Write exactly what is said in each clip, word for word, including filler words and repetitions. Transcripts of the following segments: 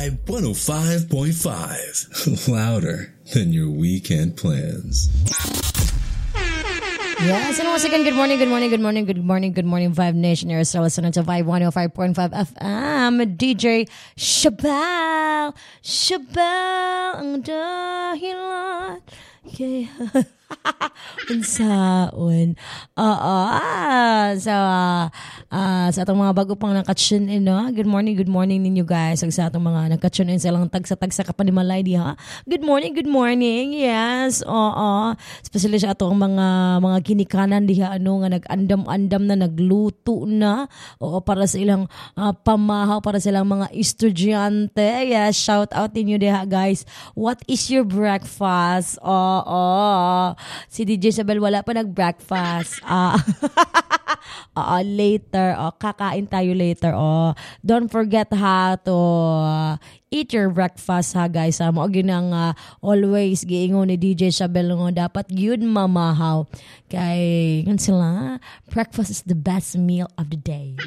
Vibe one oh five point five. Louder than your weekend plans. Yes, and once again, good morning, good morning, good morning, good morning, good morning, Vibe Nation. You're still listening to Vibe one oh five point five F M. D J Shabal. Shabal ang dahilan. Yeah. Unsaon. Oo. Ah, so, uh, uh, sa atong mga bago pang nakatune in, no? Good morning, good morning ninyo guys. Sa atong mga nakatune in silang tagsa-tagsa kapanimalay di ha. Good morning, good morning. Yes, oo. Especially sa atong mga mga kinikanan di ha, ano, nga nag-andam-andam na, nagluto na. Oo, para sa ilang uh, pamahaw, para sa ilang mga estudyante. Yes, shout out ninyo di ha guys. What is your breakfast? Oo. Si D J Sabel wala pa nag-breakfast. Ah. Uh, later. Oh, kakain tayo later. Oh. Don't forget ha to uh, eat your breakfast ha guys. Ha, mo gyud nang uh, always giingon ni D J Sabel ngo dapat gyud mamahaw. Kay ngan sila, breakfast is the best meal of the day.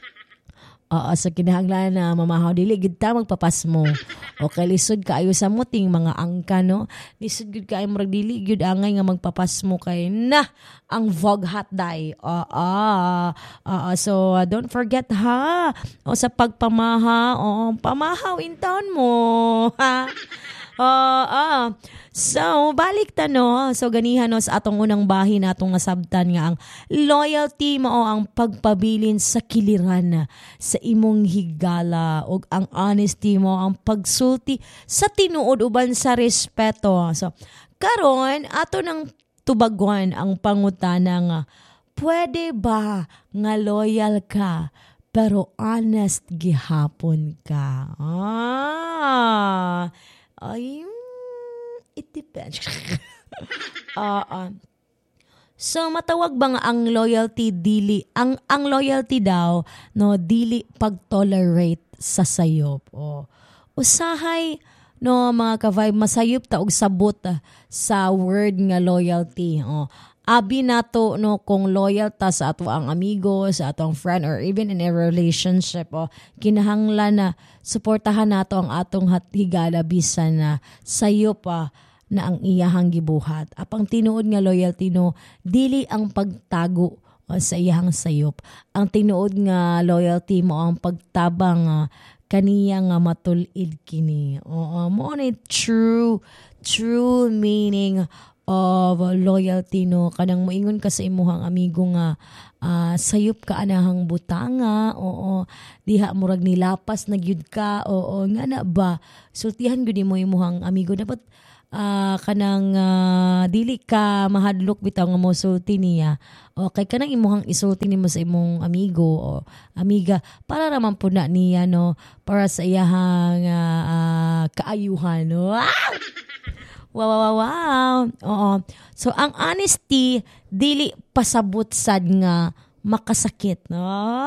Oo, sa kinahanglan na mamahaw dili gid ta magpapas mo. O kay lisod kaayo sa muting mga angka no. Lisod gid kaayo murag dili gid angay nga magpapas mo kay na ang Vogue Hot Day. Oo. Oo, so uh, don't forget ha. O sa pagpamaha, o pamahaw in town mo. Ha. Oo. Uh, so, balik ta no. So, ganihan no sa atong unang bahin atong nasabtan nga ang loyalty mao ang pagpabilin sa kiliran sa imong higala ug ang honesty mo ang pagsulti sa tinuod uban sa respeto. So, karon ato nang tubagon ang pangutana nga pwede ba nga loyal ka pero honest gihapon ka? Ah. Ay, it depends. uh, uh. So matawag ba nga ang loyalty dili ang ang loyalty daw no dili pag-tolerate sa sayop o usahay no mga ka-vibe masayop ta og sabot uh, sa word nga loyalty o abi nato no kung loyal ta sa ato ang amigo, sa atong friend or even in a relationship o kinahanglan na suportahan nato ang atong higala bisan na sayo pa na ang iyahang gibuhat. Apang tinuod nga loyalty no dili ang pagtago o, sa iyahang sayop. Ang tinuod nga loyalty mo ang pagtabang uh, kaniya nga matulid kini. Oo, mo na true true meaning of loyalty no kanang moingon ka sa imuhang amigo nga uh, sayop ka anahang butanga oo diha murag nilapas na gyud ka oo nga na ba sultihan gyud mo imuhang amigo dapat uh, kanang uh, dili ka mahadlok bitaw nga mo sulti niya okay kanang imuhang isulti nimo sa imong amigo o amiga para raman pud na niya no para sa iyahang uh, uh, kaayuhan no Wow, wow, wow, wow. Oo. So, ang honesty, dili pasabot sad nga makasakit. No?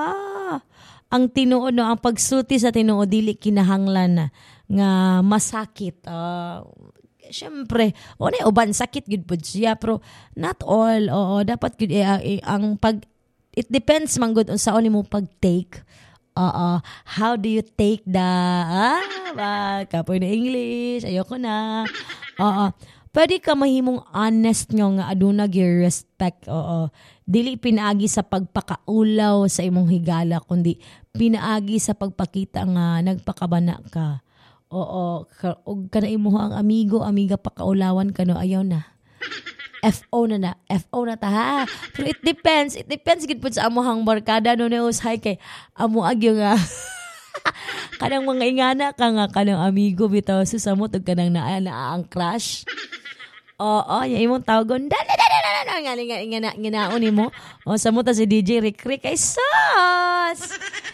Ang tinuod, no? Ang pagsulti sa tinuod, dili kinahanglan na nga masakit. Uh, Siyempre, o na uban, sakit good po siya. Pero not all. Oo, dapat good, eh, eh, ang pag, it depends man good sa oli mo pag-take. Oo. How do you take the, ah, ba, kapoy na English, ayoko na. Oo. Pwede ka mahimong honest nyo nga aduna gyud respect. Oo. Dili pinaagi sa pagpakaulaw sa imong higala kundi pinaagi sa pagpakita nga nagpakabana ka. Oo. Og kana imo ang amigo, amiga pakaulawan ka no ayaw na. F O na na. F O na ta ha. Pero it depends. It depends gid pud sa amohang barkada no neus hay kay amo agyo nga. Kanang mga ingana ka nga kanang amigo bitaw sa samot ug kanang naa na ang crush. Oo, yung imong tawagon. Da da da da da da nga nga ingana nginaon nimo. O samot ta si D J Rick Rick ay sus.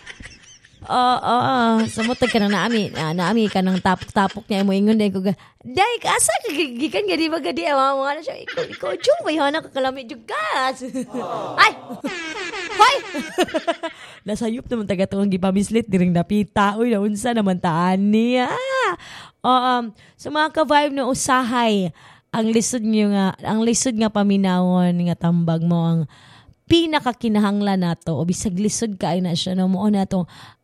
Oo, samot ka nang naami, uh, naami ka nang tapok-tapok niya mo ingon dai ko. Dai ka asa gikan gadi ba gadi amo ano siya iko iko jung bay hana ka kalami jud gas. Ay. Hoy. Nasayop naman taga tuong gipamislit diring napita. Uy, naunsa naman taan niya. Oo, um, so mga ka-vibe na usahay ang lisod niyo nga, ang lisod nga paminawon nga tambag mo ang pinakakinahanglan nato o bisag lisod kay na siya no mo na to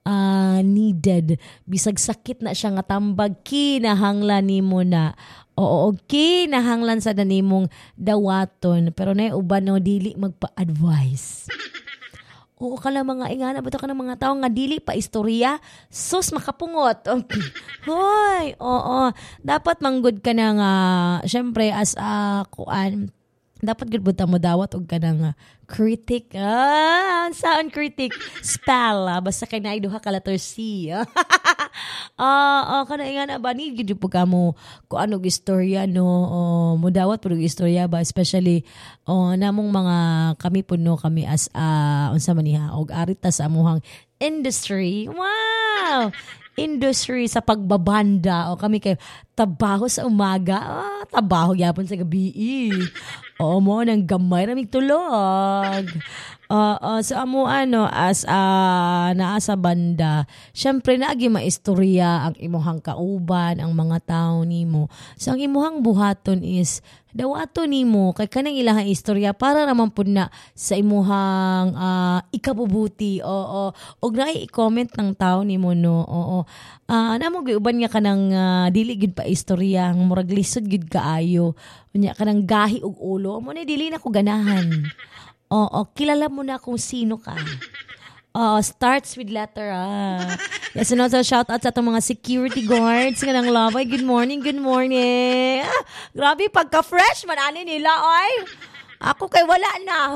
uh, needed. Bisag sakit na siya nga tambag, kinahanglan nimo na. Oo, okay, nahanglan sa danimong dawaton. Pero na uban no, dili magpa-advise. Oo, kala mga ingana ba ito ka ng mga tao nga dili pa istorya? Sus, makapungot. Hoy, oo. Dapat manggod ka na nga, syempre, as a kuan, dapat good buta mo dawat og ka ng critic. Ah, saan critic? Spell. Ah, basta kay na duha ka letter C. Ah, uh, kana ingana ba ni gid po ka mo kung ano istorya no, uh, mo dawat pud istorya ba, especially uh, namong mga kami puno kami as uh, unsa man niha og arita sa amuhang industry. Wow! Industry sa pagbabanda o kami kay tabaho sa umaga, ah, tabaho gyapon sa gabi. Oo mo nang gamay ra mig tulog. Uh, uh, so amo ano as uh, naa sa banda, syempre naagi maistorya ang imuhang kauban, ang mga tao nimo. So ang imuhang buhaton is dawato nimo kay kanang ilahang istorya para naman pud na sa imuhang uh, ikabubuti. Oo, og naay i-comment ng tao nimo no. Oo. Ah, uh, namo gyuban nga kanang uh, dili gid pa istorya, ang murag lisod gid kaayo. Unya kanang gahi og ulo, mo na dili na ko ganahan. Oo, kilala mo na kung sino ka. Uh, starts with letter A. Yes, and also shout out sa itong mga security guards nga ng love. Ay, good morning, good morning. Ah, grabe, pagka-fresh, manani nila, oy. Ako kay wala na.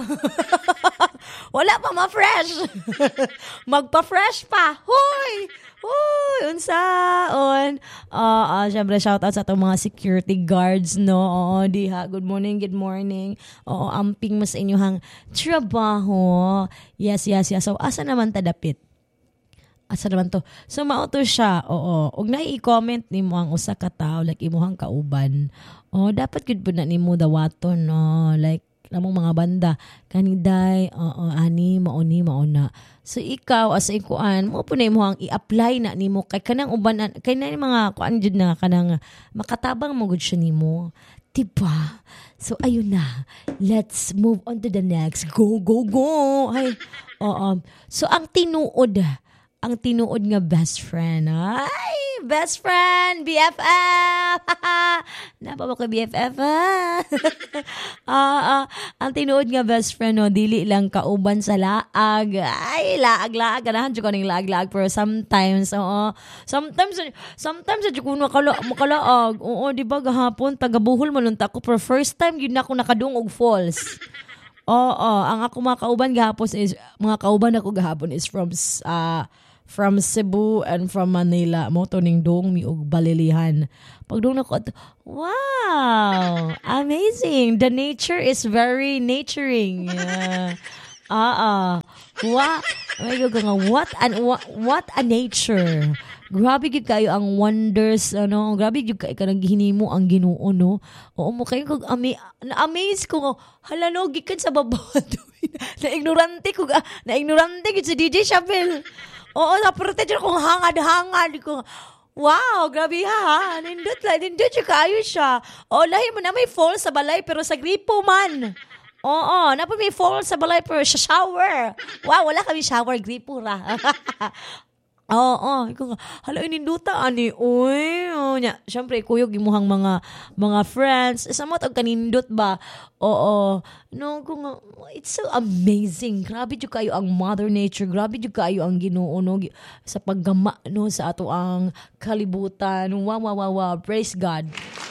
Wala pa ma-fresh. Magpa-fresh pa. Hoy! Hoy! Unsaon? Uh, uh, Siyempre, shout out sa itong mga security guards, no? Oo, diha. Good morning, good morning. Oo, amping mo sa inyong trabaho. Yes, yes, yes. So, asa naman tadapit? Asa naman to? So, mauto siya. Oo. Og na i-comment ni mo ang usa ka tao, like imuhang kauban. Oh, dapat good po na ni mo dawaton, no? Like, namong mga banda kaniday oo uh, uh, ani mauni mauna, so ikaw as ikuan mo punay mo ang i-apply na nimo kay kanang uban kay na mga kuan jud na kanang makatabang mo gud siya nimo, diba? So ayun na, let's move on to the next. Go go go. Ay oo, so ang tinuod ang tinuod nga best friend, ay best friend, B F F. Napa ba ko B F F? Ah, uh, ang tinuod nga best friend, no, dili lang kauban sa laag. Ay, laag-laag. Ganahan dyan ko ng laag-laag. Pero sometimes, oo. Sometimes, sometimes, dyan ko makala, makalaag. Oo, di ba, gahapon, tagabuhol mo nung tako. Pero first time, yun na ako nakadung og falls. Oo, ang ako mga kauban gahapon is, mga kauban ako gahapon is from, uh, from Cebu and from Manila. Mo to ning dong mi og balilihan. Pag dong nako, wow, amazing. The nature is very naturing. Yeah. Ah, uh, what? What an what, what a nature. Grabe gid kayo ang wonders, ano, grabe gid kay kanang hinimo ang Ginoo, no. Oo mo kayo kag ami na-amaze ko, hala no gikan sa babaw. Na ignorante ko, na ignorante gid si D J Shabel. Oo, na-protect kong hangad-hangad ko. Wow, grabe ha. Nindot lang, nindot siya kayo siya. O, lahi mo na may fall sa balay pero sa gripo man. Oo, na po may fall sa balay pero sa shower. Wow, wala kami shower, gripo ra. Oo, ikaw nga, hala, ininduta, ani, uy, oh, nya, syempre, kuyog, imuhang mga, mga friends, isa mo, tag kanindot ba? Oo, no, kung, it's so amazing, grabe dyan kayo ang Mother Nature, grabe dyan kayo ang Ginoo, no, sa paggama, no, sa ato ang kalibutan, wow, wow, wow, wow, praise God.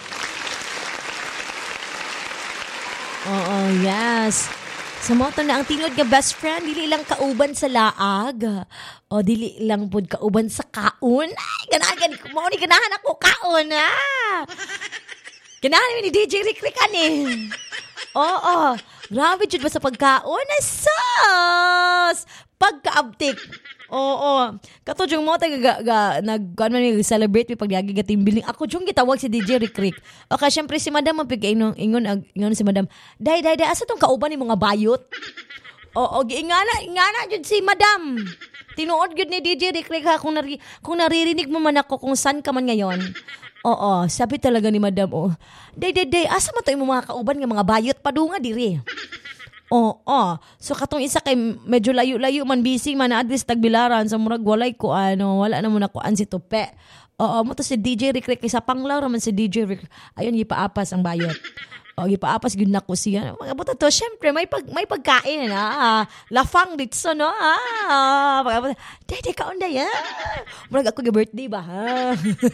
Oo, yes. Sa moto na ang tinod nga best friend, dili lang kauban sa laag. O dili lang pud kauban sa kaon. Ay, ganahan ko mo ni ganahan ako kaon ah. Ganahan ni D J Rick Rick ani. Oo, grabe jud ba sa pagkaon? Sus! Pagkaabtik. Oo. Kato jung mo taga ga nag ano ni celebrate mi pagyagi gating building. Ako jung gitawag si D J Rick Rick. Okay, syempre si Madam ang pigay ingon ingon ingon si Madam. Day day day asa tong kauban ni mga bayot? Oo, giingana ingana jud si Madam. Tinuod gud ni D J Rick Rick ha kung nari, kung naririnig mo man ako kung san ka man ngayon. Oo, sabi talaga ni Madam, oh. Day day day asa man to imong mga kauban nga mga bayot padunga diri. Oo. Oh, so katong isa kay medyo layo-layo man busy man at least tagbilaran sa murag walay ko ano, wala na mo na kuan si Tupe. Oo, mo to si D J Rick Rick isa panglaw man si D J Rick. Ayun gipaapas ang bayot. O gipaapas gyud nako siya. Mga buta to, syempre may pag may pagkain na. Ah, lafang dito no. Ah, pagkabuta. Dede ka unday ah. Murag ako gi birthday ba ha.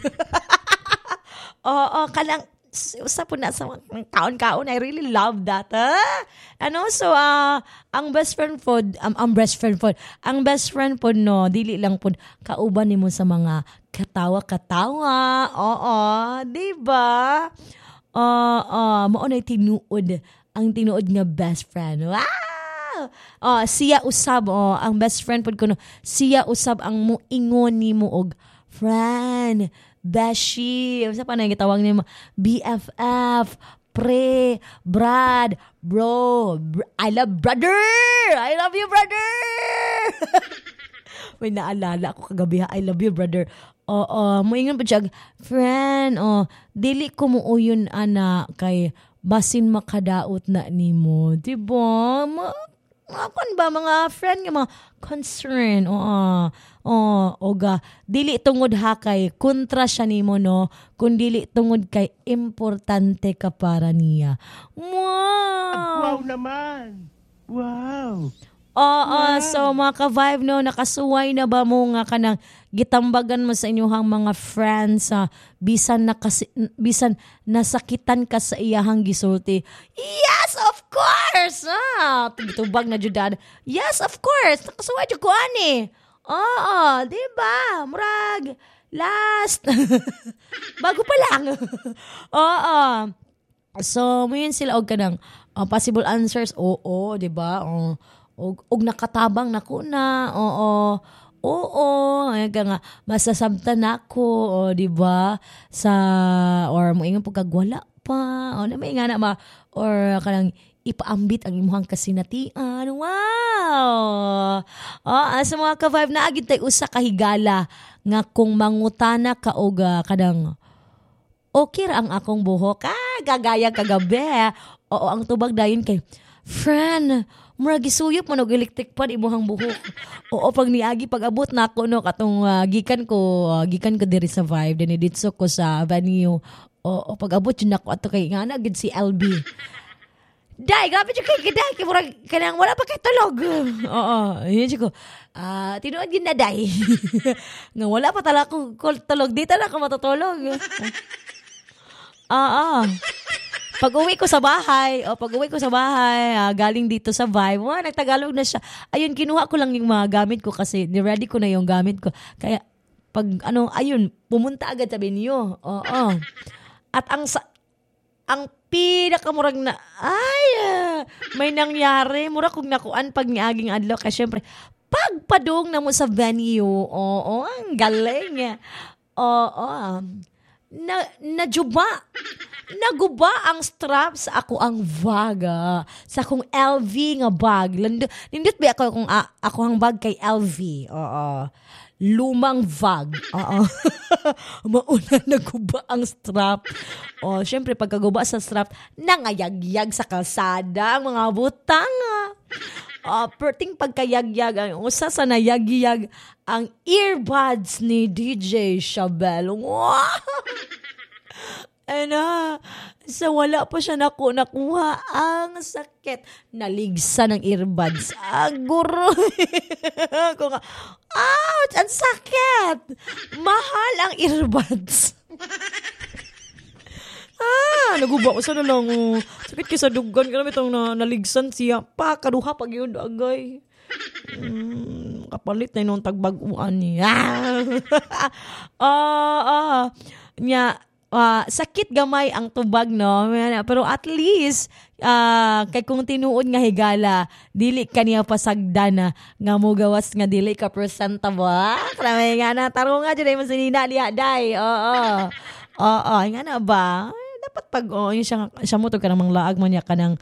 Oo, kanang usa po na sa kaon-kaon. I really love that. Ah? Ano, so, uh, ang best friend po, um, ang best friend po, ang best friend po, no, dili lang po, kauban ni mo sa mga katawa-katawa. Oo, di ba? Uh, uh, maunay tinuod, ang tinuod nga best friend. Wow! Uh, siya usab, oh, ang best friend po ko, no, siya usab ang muingon ni mo og friend, beshi, sa pa na gitawag niya B F F, pre, brad, bro, br- I love brother, I love you brother. May naalala ako kagabi ha, I love you brother. Oo, moingon pa siya, friend, oh, dili ko mo uyon ana kay basin makadaot na nimo, diba? Ma- Akon ba mga friend nga mga concern, oo, oo, oga, dili tungod ha kay kontra siya nimo no, kun dili tungod kay importante ka para niya. Wow! Wow naman! Wow! Oo, wow. So mga ka-vibe no, nakasuway na ba mo nga kanang gitambagan mo sa inyong mga friends sa uh, bisan nakasi, bisan nasakitan ka sa iyahang gisulti? Yes, of course! Ah, tubag na judad. Yes, of course! Nakasuway jud ko ani. Oo, di ba? Murag, last. Bago pa lang. Oo. So, mo yun sila og kanang uh, possible answers. Oo, di ba? Oo. Og, og nakatabang nako na, oo, oo, ay ka nga, masasabtan ako, o, di ba, sa, or mo ingon po kagwala pa, o, na may nga na ma, or kanang ipaambit ang imuhang kasinatian, wow, o, sa mga ka-vibe na agad tayo usa kahigala, nga kung mangutana ka og uh, kadang, okay ra ang akong buhok, ah, gagaya kagabi, oo, ang tubag dayon kay, friend, murag gisuyop mo og electric pan imuhang buhok. Oo, pag niagi pag-abot na ako no katong uh, gikan ko uh, gikan ko diri sa Vibe dinhi dito ko sa venue. Oo, pag-abot yun ako ato kay nga na gid si L B. Dai, grabe jud kay giday kay murag kanang wala pa kay tulog. Oo, yun ko. Ah, uh, tinuod gid na dai. Nga wala pa tala ko tulog dito na ako matutulog. Ah, ah. Pag-uwi ko sa bahay, o pag-uwi ko sa bahay, uh, galing dito sa Vibe, wow, nagtagalog na siya. Ayun, kinuha ko lang yung mga gamit ko kasi ni-ready ko na yung gamit ko. Kaya, pag ano, ayun, pumunta agad sa venue. Oo. At ang sa, ang pinakamurag na, ay, uh, may nangyari. Mura kong nakuan pag niaging adlaw. Kasi syempre, pagpadong na mo sa venue, oo, ang galing. Oo, na, najuba. Naguba ang strap sa ako ang vaga. Sa akong L V nga bag. Lando, nindot ba ako kung uh, ako ang bag kay L V? Oo. Lumang bag. Oo. Mauna naguba ang strap. O, syempre pagkaguba sa strap, nangayag-yag sa kalsada ang mga butang. Uh, perting pagkayagyag ang usa sa nayag-yag ang earbuds ni D J Shabel. Wow! Ano, sa wala pa siya naku, nakuha ang sakit. Naligsa ng earbuds. Aguro. Kung, ouch, ang sakit. Mahal ang earbuds. ah, naguba ko sa nalang. Oh. Sakit kisa dugan ka namin itong na, naligsan siya. Pa, kaduha pag yun, agay. Hmm, kapalit na yun ang tagbaguan niya. Ah, ah, niya, Uh, sakit gamay ang tubag no, pero at least uh, kay kung tinuod nga higala dili kaniya pasagda na nga mo gawas nga dili ka presentable. Kramay nga na tarong nga dyan mo sinina liya day. Oo. Oo, nga na ba? Dapat pag oh, yung siya, siya mo to ka namang laag mo niya ka ng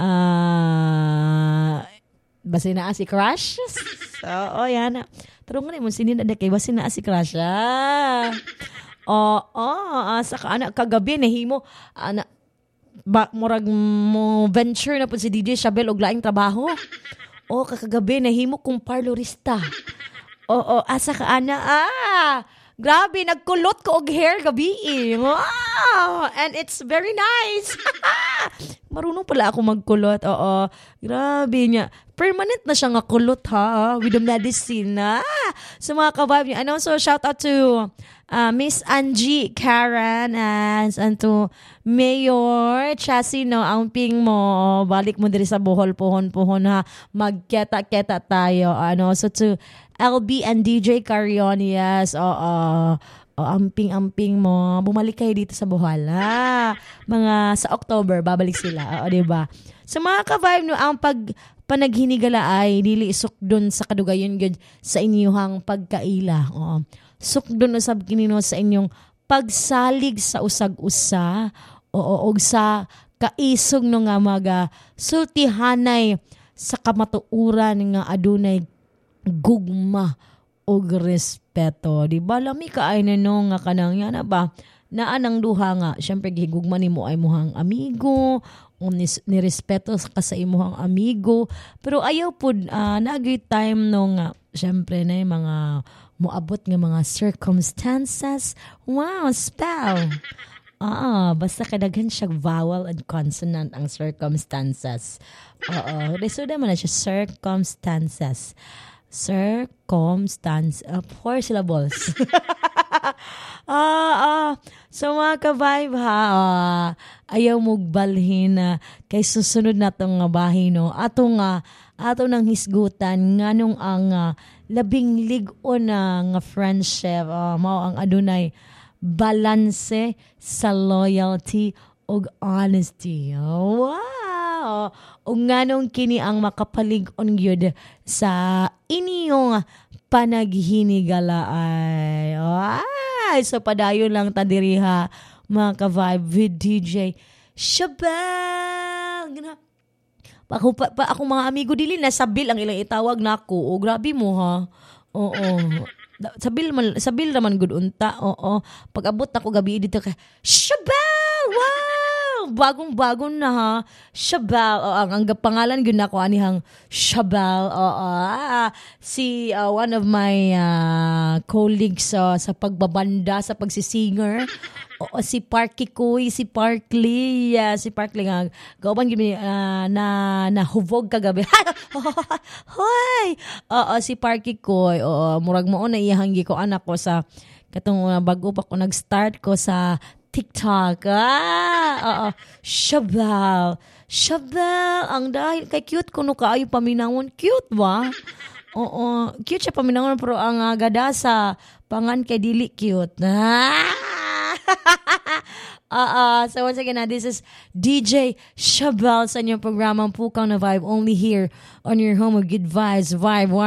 uh, basin na si Crush. Oo, yan na. Tarong nga mo sinina day kay basin na si Crush. Ah. Oo, oh, oh, uh, saka anak kagabi nahimo ana ba, murag mo venture na po si D J Shabel og laing trabaho. O, kakagabi, nahimo kong parlorista. Oo, asa ka, ana? Ah! Grabe, nagkulot ko og hair gabi eh. Wow! And it's very nice. Marunong pala ako magkulot. Oo. Grabe niya. Permanent na siya nga kulot ha. With the medicine na. So mga ka-vibe niya. And also, shout out to uh, Miss Angie Karen and, and to Mayor Chasino. Ang ping mo. Balik mo diri sa Bohol, pohon-pohon ha. Magketa-keta tayo. Ano, so to L B and D J Carionias. Oo. O, amping-amping mo. Bumalik kayo dito sa Bohol. Ha? Mga sa October, babalik sila. O, diba? So, mga ka-vibe no, ang pag panaghinigala ay dili sukdon sa kadugayon gyud sa inyong pagkaila. O, sukdon usab kinino sa inyong pagsalig sa usag-usa. O, og sa kaisog no nga mga sultihanay sa kamatuuran nga adunay gugma o respeto. Di ba? Lami ka ay nanong nga kanang yan na ba? Naan ang duha nga. Siyempre, gigugma ni mo ay muhang amigo o nirespeto ka sa imuhang amigo. Pero ayaw po, uh, nagay time no nga. Siyempre, na yung mga muabot nga mga circumstances. Wow, spell! Ah, basta kadaghan siya vowel and consonant ang circumstances. Oo. Reso naman na siya, circumstances. Circumstance. Uh, four syllables. ah, ah. So mga ka-vibe ha, uh, ayaw mong balhin na uh, kay susunod na itong uh, bahay, no? Ato nga, ato ng hisgutan, nga nung ang uh, labing ligo na nga friendship, uh, mao ang adunay balanse sa loyalty ug honesty. Oh, wow! O nga nung kini ang makapalig-on yun sa inyong panaghinigala ay. Ay, so padayon lang tadiriha mga ka-vibe with D J Shabel. Pa ako, pa, pa, ako mga amigo dili na sabil ang ilang itawag na ako. O grabe mo ha. Oo. Sabil man, sabil naman good unta. Oo. Pag abot ako gabi dito ka, Shabel! Wow! Bagong-bagong na ha. Shabel. O, ang, ang pangalan yun ako anihang Shabel. Oo. Ah, si uh, one of my uh, colleagues uh, sa pagbabanda, sa pagsisinger. Oo, si Parky Koy, si Parkley, yeah, si Parkley nga. Gawang gini uh, na nahuvog kagabi. Hoy. Oo, si Parky Koy. Oo, murag mo na iyahanggi ko anak ko sa katong uh, bago pa ko nag-start ko sa TikTok. Ah, oo. Shabel. Shabel. Ang dahil kay cute ko no kaayo paminawon. Cute ba? Oo. Cute siya paminawon pero ang uh, gada sa pangan kay dili cute. Ah! uh, uh, so once again, uh, this is D J Shabel sa inyong programang Pukaw na Vibe only here on your home of good vibes, Vibe